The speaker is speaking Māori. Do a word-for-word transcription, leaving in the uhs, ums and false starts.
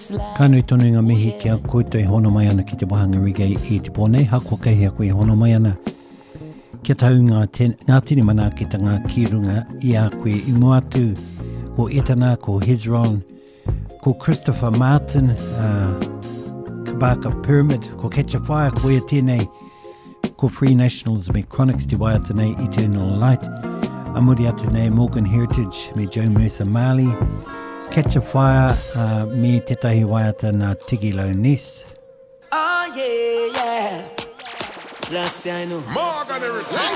Kanui tonu ngā mihi kia koutou hono mai ana ki te wahanga reggae i te pōnei, hako kei a koe hono mai ana. Kia tau ngā, ten, ngā tini mana ki ta ngā kirunga i a koe i moatu, ko Etana, ko Hezron, ko Christopher Martin, uh, Kabaka Pyramid, ko Catch a Fire, ko ia tēnei, ko Free Nationals me Chronics te wai ata nei Eternal Light, a muri ata nei Morgan Heritage me Joe Mercer Marley, Catch a Fire uh, me te tahi wai ata na Tiggy Low Ness. Oh yeah, yeah. Last year I know. Morgan Heritage.